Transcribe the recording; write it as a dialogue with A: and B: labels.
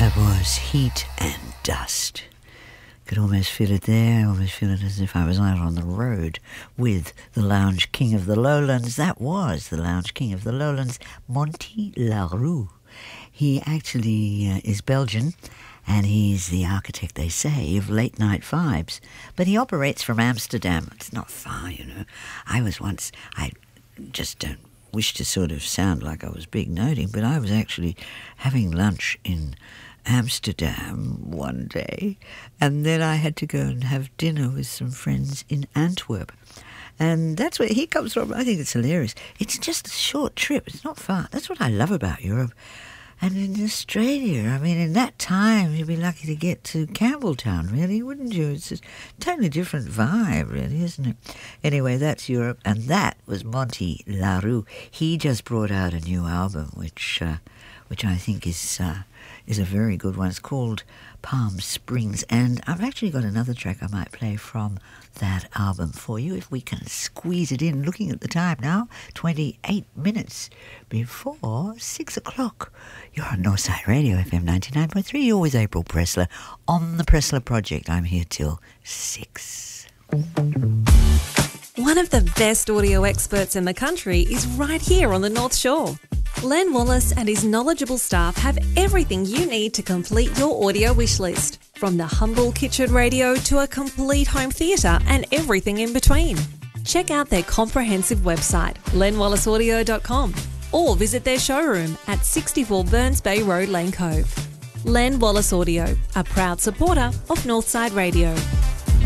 A: Was Heat and Dust. Could almost feel it there, almost feel it as if I was out on the road with the Lounge King of the Lowlands. That was the Lounge King of the Lowlands, Monty LaRue. He actually is Belgian, and he's the architect, they say, of late night vibes. But he operates from Amsterdam. It's not far, you know. I just don't wish to sort of sound like I was big noting, but I was actually having lunch in Amsterdam one day, and then I had to go and have dinner with some friends in Antwerp. And that's where he comes from. I think it's hilarious. It's just a short trip. It's not far. That's what I love about Europe. And in Australia, I mean, in that time, you'd be lucky to get to Campbelltown, really, wouldn't you? It's a totally different vibe, really, isn't it? Anyway, that's Europe, and that was Monty LaRue. He just brought out a new album, which I think is a very good one. It's called Palm Springs, and I've actually got another track I might play from that album for you if we can squeeze it in. Looking at the time now, 28 minutes before 6 o'clock. You're on Northside Radio, FM 99.3. You're with April Pressler on the Pressler Project. I'm here till 6.
B: One of the best audio experts in the country is right here on the North Shore. Len Wallace and his knowledgeable staff have everything you need to complete your audio wish list, from the humble kitchen radio to a complete home theatre and everything in between. Check out their comprehensive website, lenwallaceaudio.com, or visit their showroom at 64 Burns Bay Road, Lane Cove. Len Wallace Audio, a proud supporter of Northside Radio.